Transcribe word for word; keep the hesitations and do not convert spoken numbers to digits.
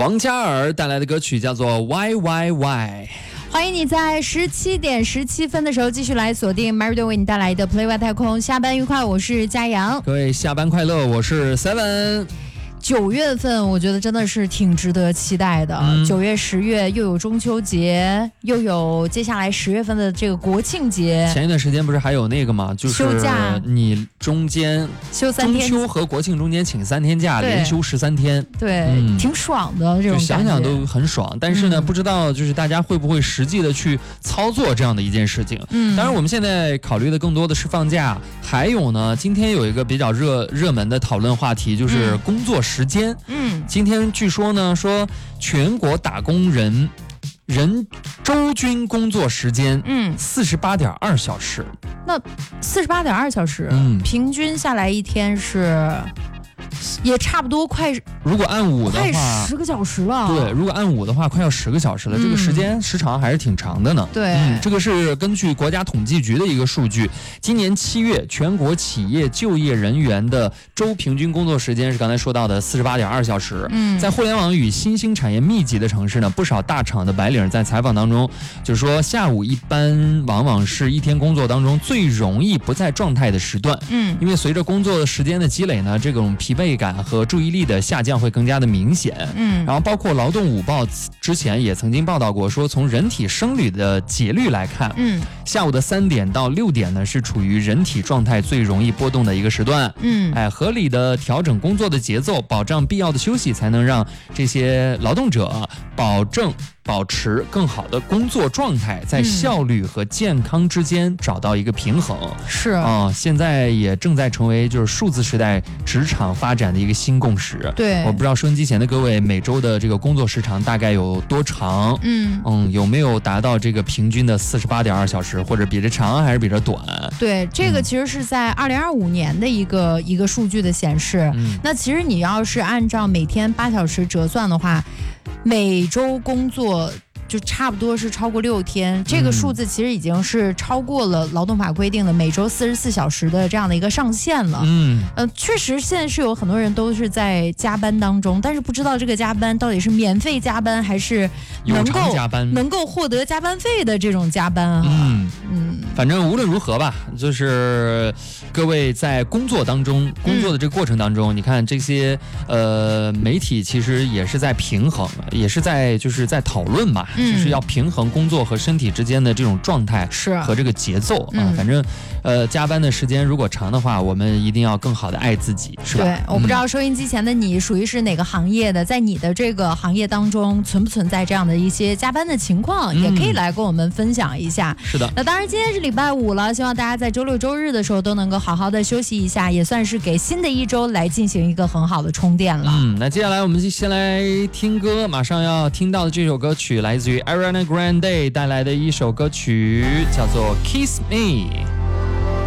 王嘉尔带来的歌曲叫做 Why Why Why。 欢迎你在十七点十七分的时候继续来锁定 Maryden 为你带来的 Play 外太空。下班愉快，我是嘉阳。 各位下班快乐，我是 Seven。 九月份我觉得真的是挺值得期待的。九、嗯、月、十月又有中秋节，又有接下来十月份的这个国庆节。 前一段时间不是还有那个吗？就是休假， 你中间休三天， 中秋和国庆中间请三天假，连休十三天， 对、嗯，挺爽的这种感觉。 想想都很爽，但是呢、嗯，不知道就是大家会不会实际的去操作这样的一件事情。嗯，当然我们现在考虑的更多的是放假，还有呢，今天有一个比较热热门的讨论话题就是工作时间。嗯，今天据说呢，说全国打工人人周均工作时间，嗯，四十八点二小时。 那四十八点二小时，嗯，平均下来一天是。也差不多快， 如果按五的话， 快十个小时了。 对，如果按五的话，快要十个小时了。嗯、这个时间时长还是挺长的呢。 对、 嗯，这个是根据国家统计局的一个数据，今年七月全国企业就业人员的周平均工作时间是刚才说到的四十八点二小时。嗯，在互联网与新兴产业密集的城市呢，不少大厂的白领在采访当中就是说，下午一般往往是一天工作当中最容易不在状态的时段。嗯，因为随着工作时间的积累呢，这种疲惫感和注意力的下降会更加的明显。嗯，然后包括劳动午报之前也曾经报道过，说从人体生理的节律来看，嗯，下午的三点到六点呢是处于人体状态最容易波动的一个时段。嗯，哎，合理的调整工作的节奏，保障必要的休息，才能让这些劳动者保证保持更好的工作状态，在效率和健康之间找到一个平衡。 是啊、呃，现在也正在成为就是数字时代职场发展的一个新共识。 对， 我不知道收音机前的各位每周的这个工作时长大概有多长？嗯嗯，有没有达到这个平均的四十八点二小时，或者比这长还是比这短？ 对，这个其实是在二零二五年的一个、嗯、一个数据的显示。嗯，那其实你要是按照每天八小时折算的话，每周工作就差不多是超过六天，这个数字其实已经是超过了劳动法规定的每周四十四小时的这样的一个上限了。嗯，呃，确实现在是有很多人都是在加班当中，但是不知道这个加班到底是免费加班还是能够加班能够获得加班费的这种加班啊。 嗯嗯，反正无论如何吧，就是各位在工作当中工作的这个过程当中，嗯、你看这些呃媒体其实也是在平衡，也是在就是在讨论嘛。就是要平衡工作和身体之间的这种状态是和这个节奏啊、嗯，反正呃加班的时间如果长的话，我们一定要更好的爱自己，是吧？ 对，我不知道收音机前的你属于是哪个行业的，在你的这个行业当中存不存在这样的一些加班的情况，嗯、也可以来跟我们分享一下。 是的， 那当然今天是礼拜五了，希望大家在周六周日的时候都能够好好的休息一下，也算是给新的一周来进行一个很好的充电了。 嗯，那接下来我们就先来听歌，马上要听到的这首歌曲来自于 Ariana Grande 带来的一首歌曲叫做 Kiss Me。